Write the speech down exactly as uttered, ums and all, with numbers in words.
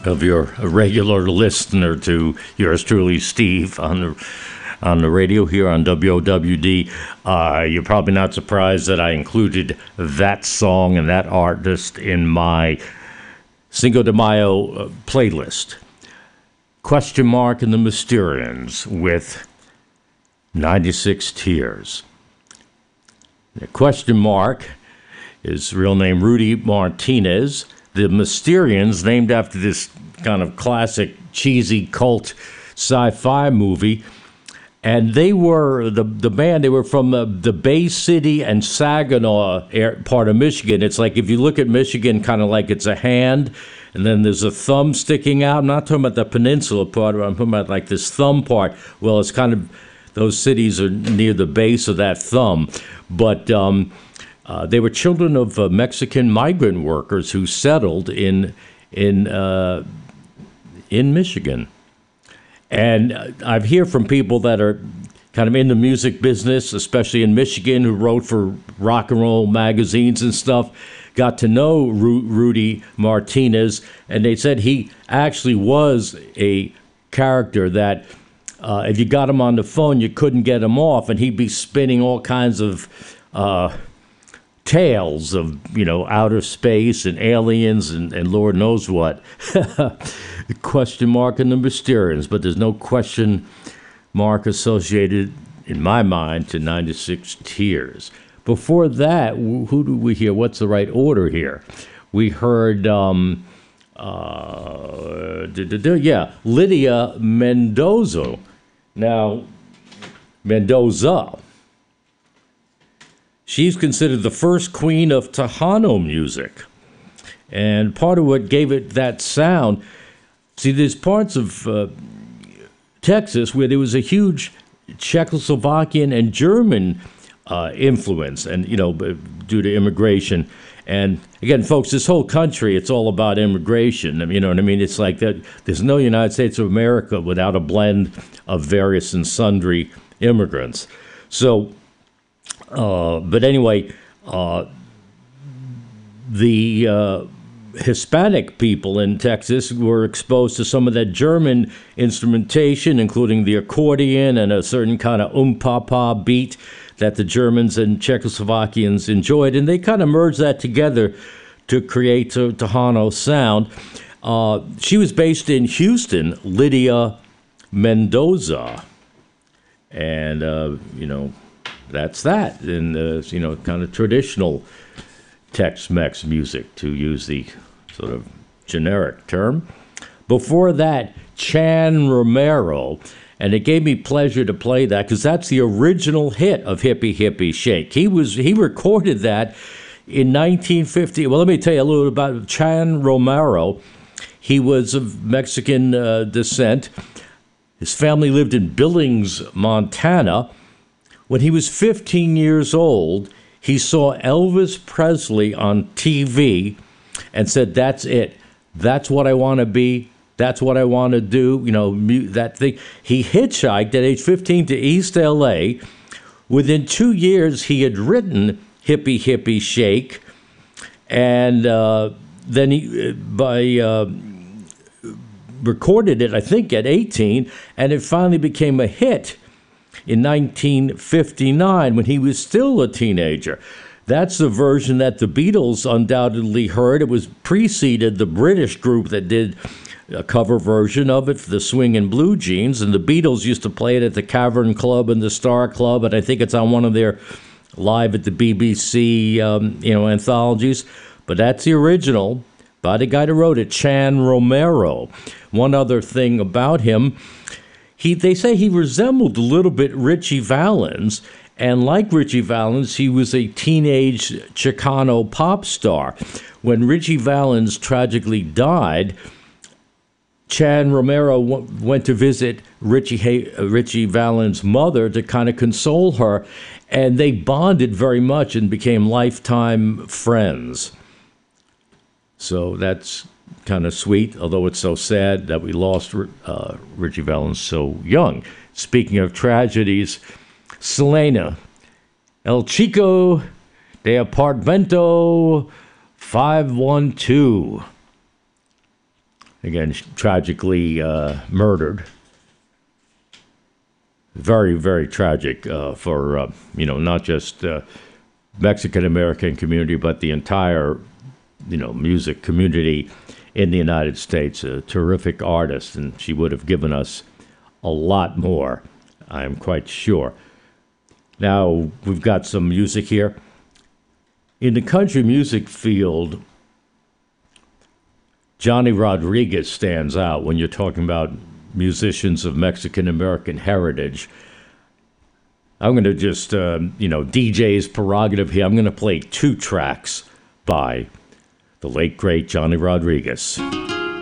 of your a regular listener to yours truly, Steve, on the on the radio here on W O W D. Uh, you're probably not surprised that I included that song and that artist in my Cinco de Mayo uh, playlist. Question Mark and the Mysterians with ninety-six Tears. The Question Mark, his real name Rudy Martinez. The Mysterians, named after this kind of classic cheesy cult sci-fi movie. And they were, the the band, they were from the, the Bay City and Saginaw air, part of Michigan. It's like if you look at Michigan kind of like it's a hand, and then there's a thumb sticking out. I'm not talking about the peninsula part, I'm talking about like this thumb part. Well, it's kind of, those cities are near the base of that thumb. But um, uh, they were children of uh, Mexican migrant workers who settled in in uh, in Michigan. And I've heard from people that are kind of in the music business, especially in Michigan, who wrote for rock and roll magazines and stuff, got to know Ru- Rudy Martinez, and they said he actually was a character that uh, if you got him on the phone, you couldn't get him off, and he'd be spinning all kinds of uh, tales of, you know, outer space and aliens and, and Lord knows what. Question Mark and the Mysterians, but there's no question mark associated, in my mind, to ninety-six Tears. Before that, who do we hear? What's the right order here? We heard, um, uh, yeah, Lydia Mendoza. Now, Mendoza. She's considered the first queen of Tejano music. And part of what gave it that sound, see, there's parts of uh, Texas where there was a huge Czechoslovakian and German uh, influence, and, you know, due to immigration. And again, folks, this whole country, it's all about immigration. I mean, you know what I mean? It's like that. There's no United States of America without a blend of various and sundry immigrants. So, uh, but anyway, uh, the uh, Hispanic people in Texas were exposed to some of that German instrumentation, including the accordion and a certain kind of um-pa-pa beat that the Germans and Czechoslovakians enjoyed, and they kind of merged that together to create a Tejano sound. Uh, she was based in Houston, Lydia Mendoza, and, uh, you know, that's that, in the, you know, kind of traditional Tex-Mex music, to use the sort of generic term. Before that, Chan Romero, and it gave me pleasure to play that because that's the original hit of Hippie Hippie Shake. He was he recorded that in nineteen fifty. Well, let me tell you a little about Chan Romero. He was of Mexican uh, descent. His family lived in Billings, Montana. When he was fifteen years old, he saw Elvis Presley on T V and said, that's it. That's what I want to be. That's what I want to do. You know, that thing. He hitchhiked at age fifteen to East L A. Within two years, he had written Hippie Hippie Shake. And uh, then he, by, uh, recorded it, I think, at eighteen. And it finally became a hit in nineteen fifty-nine, when he was still a teenager. That's the version that the Beatles undoubtedly heard. It was preceded the British group that did a cover version of it for the Swing and Blue Jeans, and the Beatles used to play it at the Cavern Club and the Star Club, and I think it's on one of their live at the B B C, um, you know, anthologies. But that's the original by the guy who wrote it, Chan Romero. One other thing about him, He, they say he resembled a little bit Ritchie Valens, and like Ritchie Valens, he was a teenage Chicano pop star. When Ritchie Valens tragically died, Chan Romero w- went to visit Ritchie, Ritchie Valens' mother to kind of console her, and they bonded very much and became lifetime friends. So that's kind of sweet, although it's so sad that we lost uh, Ritchie Valens so young. Speaking of tragedies, Selena, El Chico de Apartamento five one two. again, tragically uh, murdered. Very, very tragic uh, for, uh, you know, not just uh, Mexican-American community, but the entire, you know, music community in the United States. A terrific artist, and she would have given us a lot more, I'm quite sure. Now, we've got some music here. In the country music field, Johnny Rodriguez stands out when you're talking about musicians of Mexican-American heritage. I'm going to just, uh, you know, D J's prerogative here. I'm going to play two tracks by the late, great Johnny Rodriguez.